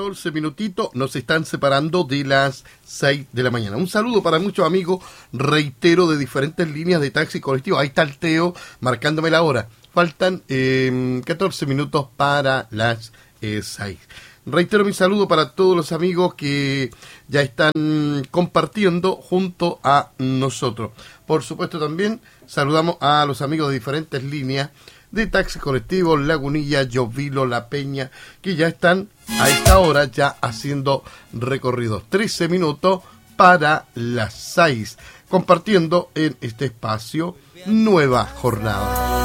14 minutitos nos están separando de las 6 de la mañana. Un saludo para muchos amigos, reitero, de diferentes líneas de taxi colectivo. Ahí está el Teo marcándome la hora. Faltan 14 minutos para las 6. Reitero mi saludo para todos los amigos que ya están compartiendo junto a nosotros. Por supuesto también saludamos a los amigos de diferentes líneas de taxi colectivo, Lagunilla, Llovilo, La Peña, que ya están a esta hora ya haciendo recorridos. 13 minutos para las 6, compartiendo en este espacio Nueva Jornada.